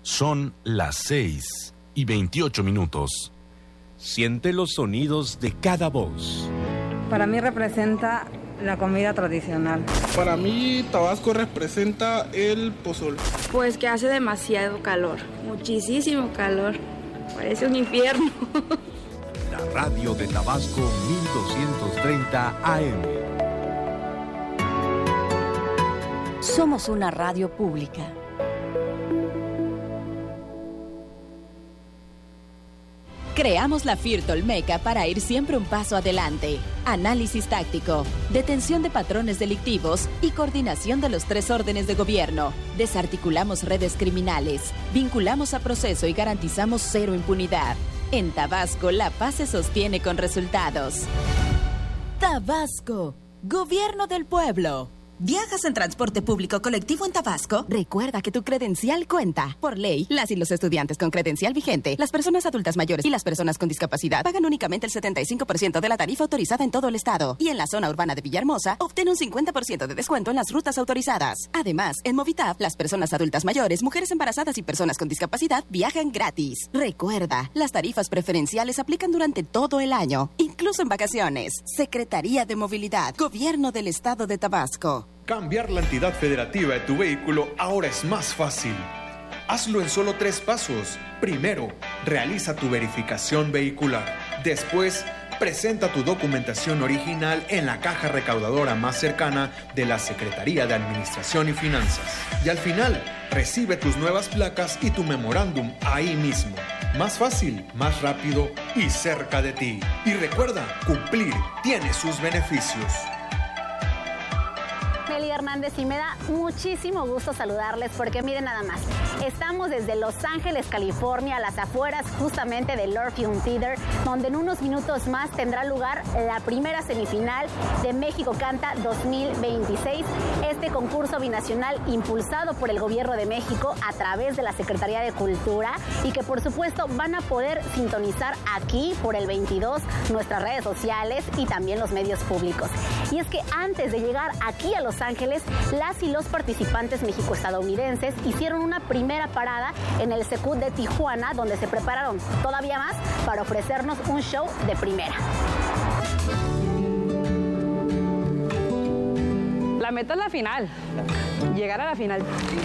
Son las 6:28. Siente los sonidos de cada voz. Para mí representa la comida tradicional. Para mí, Tabasco representa el pozol. Pues que hace demasiado calor, muchísimo calor. Parece un infierno. La radio de Tabasco 1230 AM. Somos una radio pública. Creamos la FIRT Olmeca para ir siempre un paso adelante. Análisis táctico, detención de patrones delictivos y coordinación de los 3 órdenes de gobierno. Desarticulamos redes criminales, vinculamos a proceso y garantizamos 0 impunidad. En Tabasco, la paz se sostiene con resultados. Tabasco, Gobierno del Pueblo. ¿Viajas en transporte público colectivo en Tabasco? Recuerda que tu credencial cuenta. Por ley, las y los estudiantes con credencial vigente, las personas adultas mayores y las personas con discapacidad pagan únicamente el 75% de la tarifa autorizada en todo el estado. Y en la zona urbana de Villahermosa, obtén un 50% de descuento en las rutas autorizadas. Además, en Movitap, las personas adultas mayores, mujeres embarazadas y personas con discapacidad viajan gratis. Recuerda, las tarifas preferenciales aplican durante todo el año, incluso en vacaciones. Secretaría de Movilidad, Gobierno del Estado de Tabasco. Cambiar la entidad federativa de tu vehículo ahora es más fácil. Hazlo en solo 3 pasos. Primero, realiza tu verificación vehicular. Después, presenta tu documentación original en la caja recaudadora más cercana de la Secretaría de Administración y Finanzas. Y al final, recibe tus nuevas placas y tu memorándum ahí mismo. Más fácil, más rápido y cerca de ti. Y recuerda, cumplir tiene sus beneficios. Meli Hernández, y me da muchísimo gusto saludarles porque miren nada más, estamos desde Los Ángeles, California, a las afueras justamente del Orpheum Theater, donde en unos minutos más tendrá lugar la primera semifinal de México Canta 2026, este concurso binacional impulsado por el Gobierno de México a través de la Secretaría de Cultura y que por supuesto van a poder sintonizar aquí por el 22 nuestras redes sociales y también los medios públicos. Y es que antes de llegar aquí a Los Ángeles, las y los participantes mexico-estadounidenses hicieron una primera parada en el Secut de Tijuana, donde se prepararon todavía más para ofrecernos un show de primera. La meta es la final, llegar a la final.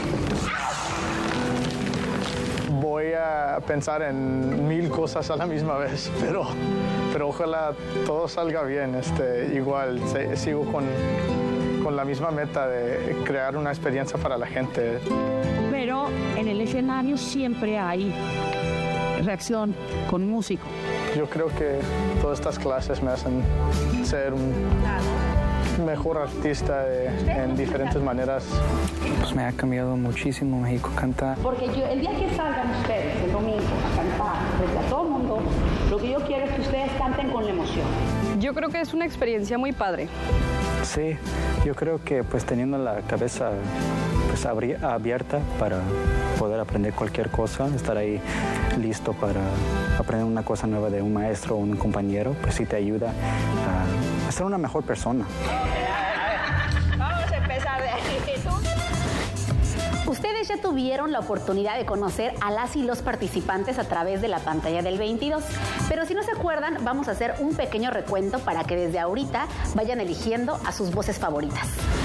Voy a pensar en 1000 cosas a la misma vez, pero ojalá todo salga bien. Igual sigo con la misma meta de crear una experiencia para la gente. Pero en el escenario siempre hay reacción con músico. Yo creo que todas estas clases me hacen ser un mejor artista en diferentes maneras. Pues me ha cambiado muchísimo México Canta. Porque el día que salgan ustedes el domingo a cantar frente a todo el mundo, lo que yo quiero es que ustedes canten con la emoción. Yo creo que es una experiencia muy padre. Sí, yo creo que pues teniendo la cabeza pues abierta para poder aprender cualquier cosa, estar ahí listo para aprender una cosa nueva de un maestro o un compañero, pues sí te ayuda a ser una mejor persona. Vamos a empezar de aquí. Ustedes ya tuvieron la oportunidad de conocer a las y los participantes a través de la pantalla del 22, pero si no se acuerdan, vamos a hacer un pequeño recuento para que desde ahorita vayan eligiendo a sus voces favoritas.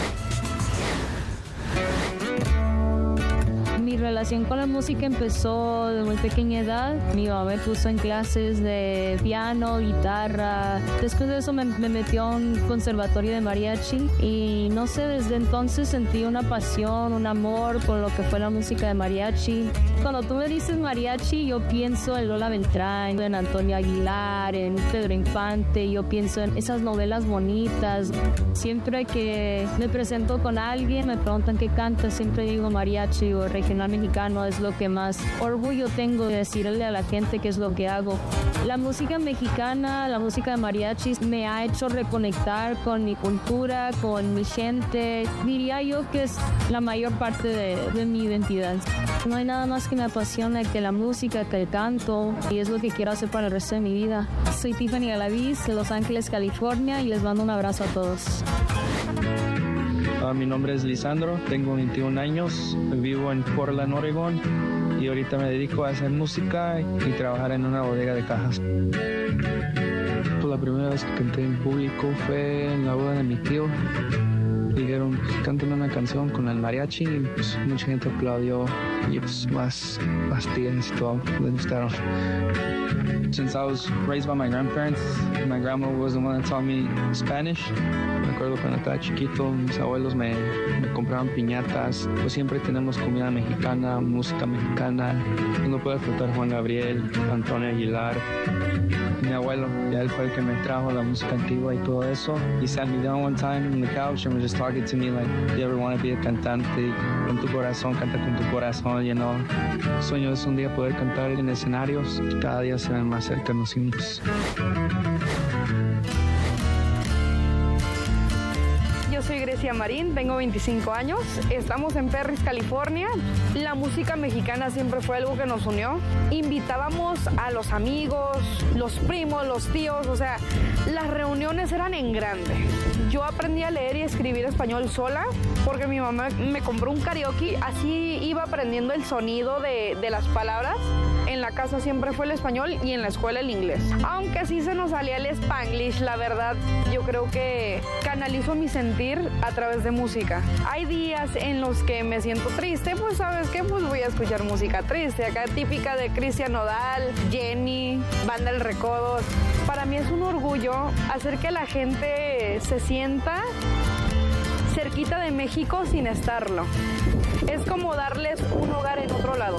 Mi relación con la música empezó de muy pequeña edad. Mi mamá me puso en clases de piano, guitarra. Después de eso me metió a un conservatorio de mariachi y no sé, desde entonces sentí una pasión, un amor por lo que fue la música de mariachi. Cuando tú me dices mariachi, yo pienso en Lola Beltrán, en Antonio Aguilar, en Pedro Infante, yo pienso en esas novelas bonitas. Siempre que me presento con alguien, me preguntan qué canta, siempre digo mariachi o regional mexicano. Es lo que más orgullo tengo de decirle a la gente que es lo que hago. La música mexicana, la música de mariachis me ha hecho reconectar con mi cultura, con mi gente. Diría yo que es la mayor parte de mi identidad. No hay nada más que me apasiona que la música, que el canto, y es lo que quiero hacer para el resto de mi vida. Soy Tiffany Galaviz de Los Ángeles, California, y les mando un abrazo a todos. Mi nombre es Lisandro, tengo 21 años, vivo en Portland, Oregón. y ahorita me dedico a hacer música y trabajar en una bodega de cajas. Pues la primera vez que canté en público fue en la boda de mi tío. Dijeron, canten una canción con el mariachi y pues mucha gente aplaudió y pues más tías y todo les gustaron. Since I was raised by my grandparents, my grandma was the one that taught me Spanish. Me acuerdo cuando estaba chiquito, mis abuelos me compraban piñatas. Pues siempre tenemos comida mexicana, música mexicana. No puede faltar Juan Gabriel, Antonio Aguilar. Mi abuelo, ya él fue el que me trajo la música antigua y todo eso. He sat me down one time in the couch and was just talking to me like, you ever want to be a cantante? Con tu corazón, canta con tu corazón, you know. El sueño es un día poder cantar en escenarios. Cada día se ven más cercanos y más. Yo soy Grecia Marín, tengo 25 años, estamos en Perris, California. La música mexicana siempre fue algo que nos unió. Invitábamos a los amigos, los primos, los tíos, o sea, las reuniones eran en grande. Yo aprendí a leer y escribir español sola porque mi mamá me compró un karaoke, así iba aprendiendo el sonido de las palabras. En la casa siempre fue el español y en la escuela el inglés. Aunque sí se nos salía el Spanglish, la verdad, yo creo que canalizo mi sentir a través de música. Hay días en los que me siento triste, pues ¿sabes qué? Pues voy a escuchar música triste, acá típica de Cristian Nodal, Jenny, Banda El Recodo. Para mí es un orgullo hacer que la gente se sienta cerquita de México sin estarlo. Es como darles un hogar en otro lado.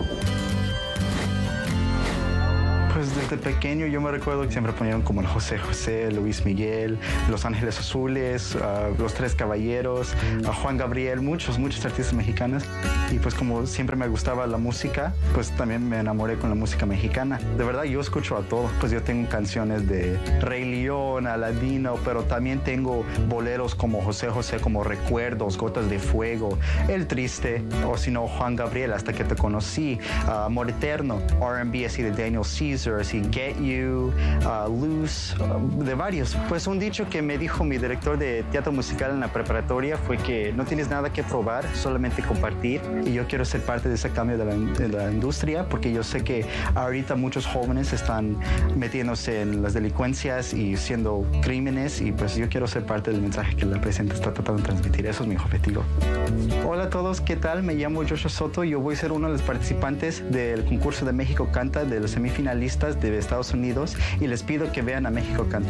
Pues desde pequeño yo me recuerdo que siempre ponían como el José José, Luis Miguel, Los Ángeles Azules, Los Tres Caballeros, Juan Gabriel, muchos artistas mexicanos. Y pues como siempre me gustaba la música, pues también me enamoré con la música mexicana. De verdad yo escucho a todo. Pues yo tengo canciones de Rey León, Aladino, pero también tengo boleros como José José, como Recuerdos, Gotas de Fuego, El Triste, o si no Juan Gabriel, Hasta que te conocí, Amor Eterno, R&B así de Daniel Caesar, así Get You, Loose, de varios. Pues un dicho que me dijo mi director de teatro musical en la preparatoria fue que no tienes nada que probar, solamente compartir. Y yo quiero ser parte de ese cambio de la industria porque yo sé que ahorita muchos jóvenes están metiéndose en las delincuencias y haciendo crímenes y pues yo quiero ser parte del mensaje que la presente está tratando de transmitir. Eso es mi objetivo. Hola a todos, ¿qué tal? Me llamo Joshua Soto y yo voy a ser uno de los participantes del concurso de México Canta, de los semifinalistas de Estados Unidos y les pido que vean a México Canta.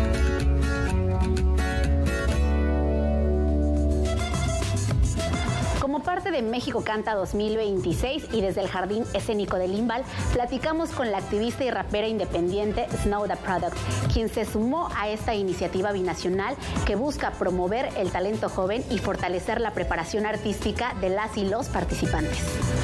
Como parte de México Canta 2026 y desde el Jardín Escénico de Limbal, platicamos con la activista y rapera independiente Snow the Product, quien se sumó a esta iniciativa binacional que busca promover el talento joven y fortalecer la preparación artística de las y los participantes.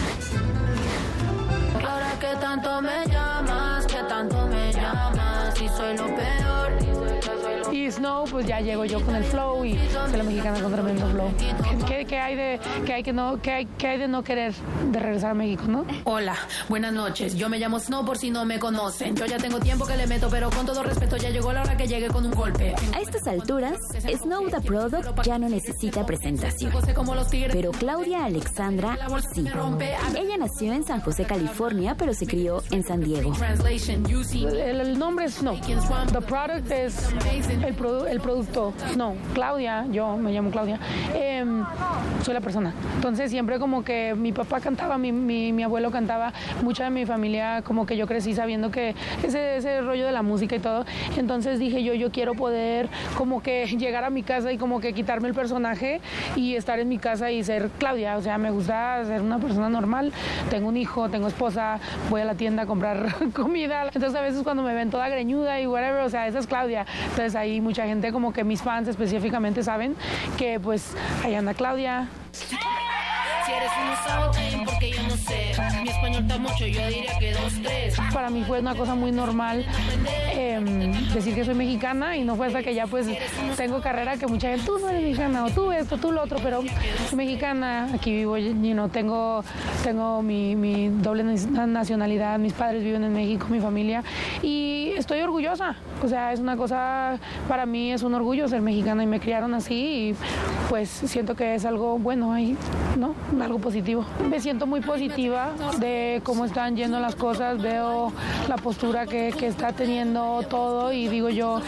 Ahora que tanto me llamas, si soy lo peor. Y Snow, pues ya llego yo con el flow y soy la mexicana con tremendo flow. ¿Qué hay de no querer de regresar a México, no? Hola, buenas noches. Yo me llamo Snow por si no me conocen. Yo ya tengo tiempo que le meto, pero con todo respeto ya llegó la hora que llegue con un golpe. A estas alturas, Snow the Product ya no necesita presentación. Pero Claudia Alexandra sí. Ella nació en San José, California, pero se crió en San Diego. El nombre es Snow. The Product es el producto. No, Claudia, yo me llamo Claudia, soy la persona. Entonces siempre como que mi papá cantaba, mi abuelo cantaba, mucha de mi familia como que yo crecí sabiendo que ese rollo de la música y todo. Entonces dije yo quiero poder como que llegar a mi casa y como que quitarme el personaje y estar en mi casa y ser Claudia. O sea, me gusta ser una persona normal. Tengo un hijo, tengo esposa, voy a la tienda a comprar comida. Entonces a veces cuando me ven toda greñuda y whatever, o sea, esa es Claudia. Entonces ahí mucha gente, como que mis fans específicamente saben que pues ahí anda Claudia. Si eres un porque yo no sé. Mi español está mucho, yo diría que 2, 3. Para mí fue una cosa muy normal decir que soy mexicana y no fue hasta que ya pues tengo carrera que mucha gente, tú no eres mexicana o tú esto, tú lo otro, pero soy mexicana, aquí vivo, tengo mi doble nacionalidad, mis padres viven en México, mi familia, y estoy orgullosa. O sea, es una cosa, para mí es un orgullo ser mexicana y me criaron así y pues siento que es algo bueno ahí, ¿no? Algo positivo. Me siento muy positiva de cómo están yendo las cosas, veo la postura que está teniendo todo y digo yo,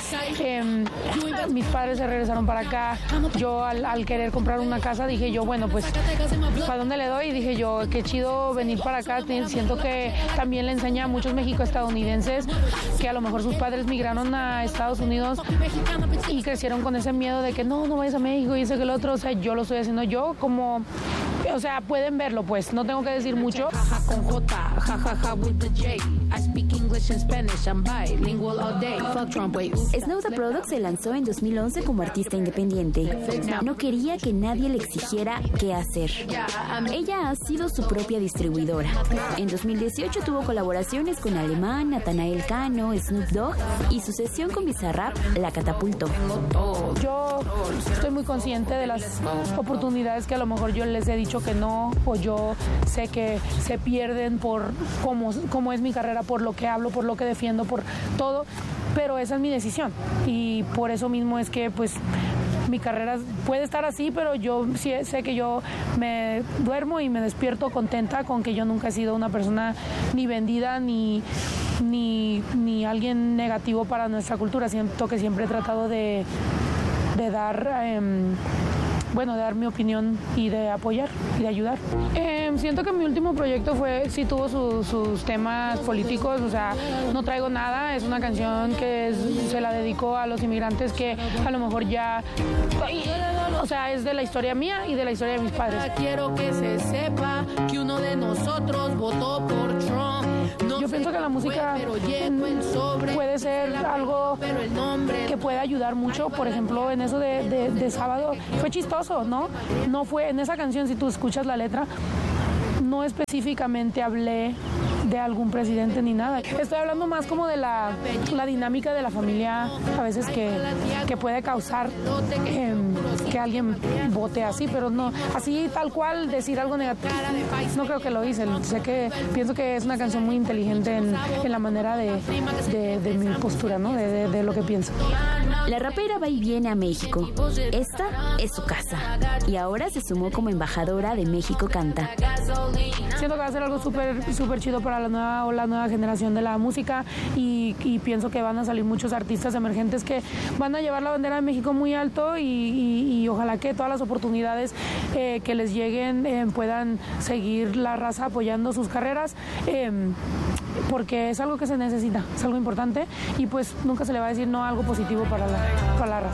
mis padres se regresaron para acá, yo al querer comprar una casa dije yo, bueno, pues ¿para dónde le doy? Y dije yo, qué chido venir para acá, siento que también le enseña a muchos mexicoestadounidenses que a lo mejor sus padres migraron a Estados Unidos y crecieron con ese miedo de que no vayas a México y ese que el otro, o sea, yo lo estoy haciendo yo como, o sea, pueden verlo pues, no tengo que decir mucho. Con J, jajaja with the J. I speak English and Spanish, I'm bilingual all day. Fuck Trump, wait. Snow the Product se lanzó en 2011 como artista independiente. No quería que nadie le exigiera qué hacer. Ella ha sido su propia distribuidora. En 2018 tuvo colaboraciones con Alemán, Natanael Cano, Snoop Dogg y su sesión con Bizarrap la catapultó. Yo estoy muy consciente de las oportunidades que a lo mejor yo les he dicho que no, o yo sé que se pierden por cómo es mi carrera, por lo que hablo, por lo que defiendo, por todo, pero esa es mi decisión y por eso mismo es que pues mi carrera puede estar así, pero yo sí sé que yo me duermo y me despierto contenta con que yo nunca he sido una persona ni vendida ni alguien negativo para nuestra cultura. Siento que siempre he tratado de dar dar mi opinión y de apoyar y de ayudar. Siento que mi último proyecto sí tuvo sus temas políticos, o sea, no traigo nada, es una canción que se la dedico a los inmigrantes que a lo mejor ya, o sea, es de la historia mía y de la historia de mis padres. Quiero que se sepa que uno de nosotros votó por Trump. Yo pienso que la música puede ser algo que puede ayudar mucho. Por ejemplo, en eso de sábado fue chistoso, ¿no? No fue en esa canción, si tú escuchas la letra, no específicamente hablé de algún presidente ni nada. Estoy hablando más como de la dinámica de la familia, a veces que puede causar que alguien vote así, pero no, así tal cual decir algo negativo, no creo que lo hice. Pienso que es una canción muy inteligente en la manera de mi postura, ¿no? De lo que pienso. La rapera va y viene a México. Esta es su casa. Y ahora se sumó como embajadora de México Canta. Siento que va a ser algo súper chido para la nueva generación de la música y pienso que van a salir muchos artistas emergentes que van a llevar la bandera de México muy alto y ojalá que todas las oportunidades que les lleguen puedan seguir la raza apoyando sus carreras. Porque es algo que se necesita, es algo importante y pues nunca se le va a decir no a algo positivo para la raza.